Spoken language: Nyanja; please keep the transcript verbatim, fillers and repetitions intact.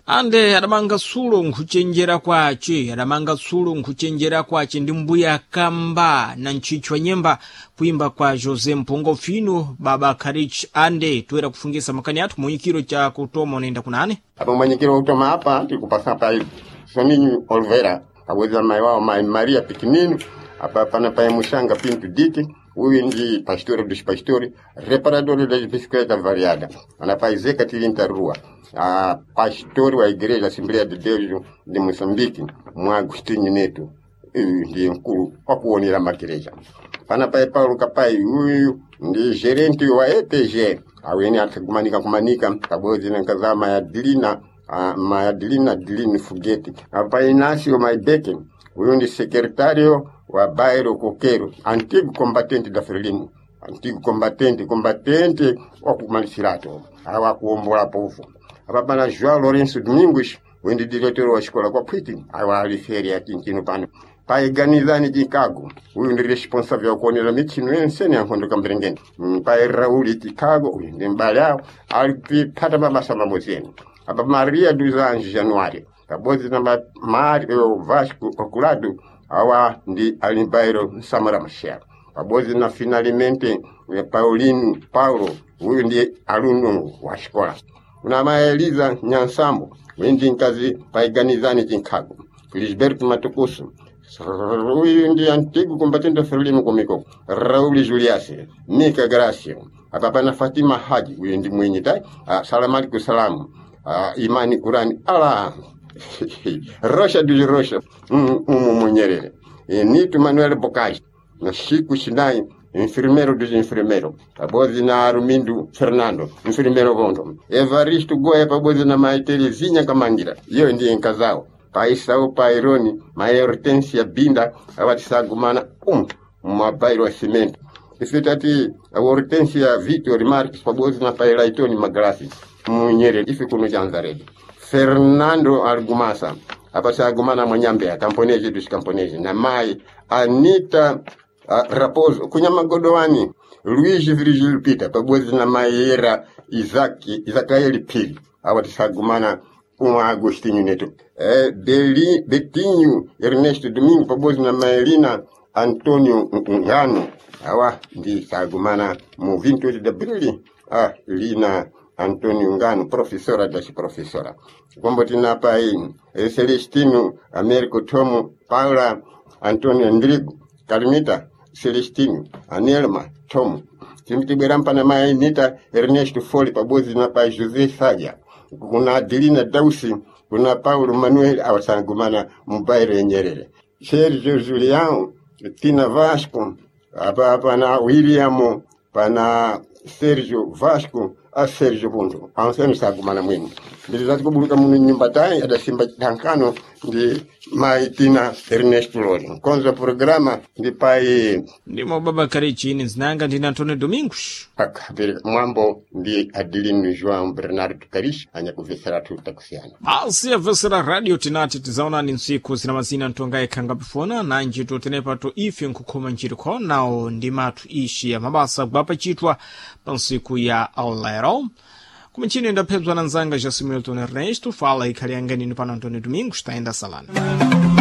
ande adamanga sulo nkuchenjera kwace adamanga sulo nkuchenjera kwace ndi mbuya kamba na nchichwa nyemba kuimba kwa Jose Mpungo Fino baba Karich ande tuwera kufungisa makani atu mwenyekiro cha kutoma unaenda kunane hapa mwenyekiro kutoma hapa tikupasa hapa hivi Sonini Olvera aweza mai wao mai Maria Pikinino hapa pana pa Mushanga Pinto Dike huyu ndi pastor dos pastores reparador das bicicletas variada anapaizeka Catilinta Rua a pastor wa igreja Assembleia de Deus de Moçambique mwa Agostinho Neto ndi mkuu kwa kuonera magereja pana pa Paulo Kapai huyu ndi gerente wa E P G aweni atakumanika kumanika pamoja na kazama ya Dilina uh, Maadilina Dilini Fugeti hapa Inácio Maibeke huyu ndi secretário wa Bairro Coqueiro antigo combatente da Frelimo antigo combatente combatente wa kumalisirato awa kuombola povo hapa pana João Lourenço Domingos huyu ndi diretor wa escola kwa Pwiti awa aliferi aqui nkino pano pai ganizani de Chicago huyu ndi responsável wa kuonera mitino ensene ankondo kambrengeni pai Raul Chicago huyu ndi mbalao alipata mabasa mamozeni hapa Maria dos Anjos Januário pamoja na Mario Vasco Oculado awa ndi Alimbairo Samara Machel pamoja na finalmente Paulino Paulo huyu ndi aluno wa escola una Maeliza Nyansambo wendi nkazi paiganizani Chicago Lisberto Matokoso huyu ndi antigo combatente Frelimo komiko Raul Juliase Nika Gracio hapa pana Fatima Haji huyu ndi mwenye tai salamaliku salamu Imani Kurani ala Rocha dos Rocha umu Munyerere Nito Manuel Bocage na Chico Sinai enfermeiro dos enfermeiros pamoja na Armindo Fernando enfermeiro Gondo Evaristo Goya pamoja na Maitelezinha Kamangira hiyo ndiye nkazao Paisao Paironi Hortência Binda awatisagumana um mabairo wa cimento ifitati Hortência Vitor Marques pamoja na Pailaitoni Magrassi Munyerere ifi kuno Janzaredi Fernando Argumasa apasa agumana Mwanyambe camponese dos camponeses na mai Anita uh, Raposo kunyama Godowani Luiz Virgílio Pita pamoja na Maera Isaki Isakaeli Pili awatisagumana um Agostinho Neto eh, Beli, Betinho Ernesto Domingo pamoja na Maelina Antônio Ngano awa ndi sagumana mu vinte de abril ah Lina Antônio Ngano professora das professora kombo tina pai eh, Celestino Américo Tomo Paula Antônio Andrigo Carmita Celestino Anelma Tomo timtiberampa na mai Nita Ernesto Foli pamoja na pai José Sadia kuna Adelina Dausi kuna Paulo Manuel awasangumana Mubaire Nyerere Sergio Julião Tina Vasco hapa hapa na William pana Sergio Vasco a Sergio Bundo ansema sagumana mwini bilizati kubuluka munu nyumba tai ada simba tankano ndi Maitina Ernesto Lori konza programa ndi pai ndimo baba Karichini zinanga ndi Antônio Domingos akabere mwambo ndi Adelino João Bernardo Carish anya kuvesera tutakusiana asi avesera radio tinati tizaona ni nsiku zina mazina ntongaye kanga bifona na njito tenepa to ife nkukoma njiri ko nao ndi matu ishi ya mabasa gbapa chitwa pansiku ya Aulero kumechini ndapezwa na nzanga Jasimilton Ernesto fala ikali angani ni pana Antônio Domingos taenda salana